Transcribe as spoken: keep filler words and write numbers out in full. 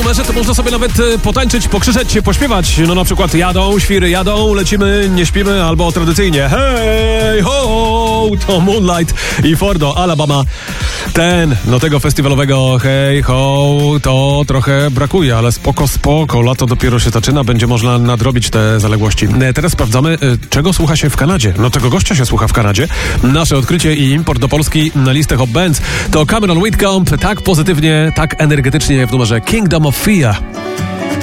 numerze to można sobie nawet potańczyć, pokrzyczeć, pośpiewać. No na przykład jadą, świry jadą, lecimy, nie śpimy, albo tradycyjnie hej, ho, to Moonlight i Fordo, Alabama. Ten, no tego festiwalowego hej, ho, to trochę brakuje, ale spoko, spoko, lato dopiero się zaczyna, będzie można nadrobić te zaległości. Teraz sprawdzamy, czego słucha się w Kanadzie. No tego gościa się słucha w Kanadzie. Nasze odkrycie i import do Polski na listę Hot Bands to Cameron Whitcomb, tak pozytywnie, tak energetycznie w numerze Kingdom of Fear.